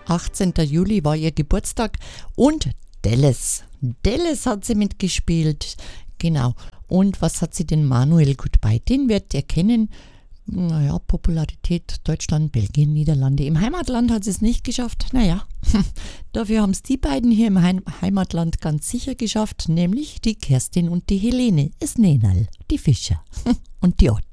18. Juli war ihr Geburtstag und Dallas hat sie mitgespielt. Genau. Und was hat sie denn Manuel Goodbye? Den werdet ihr kennen. Naja, Popularität Deutschland, Belgien, Niederlande. Im Heimatland hat sie es nicht geschafft. Naja, dafür haben es die beiden hier im Heimatland ganz sicher geschafft, nämlich die Kerstin und die Helene, es Nenal, die Fischer und die Ott.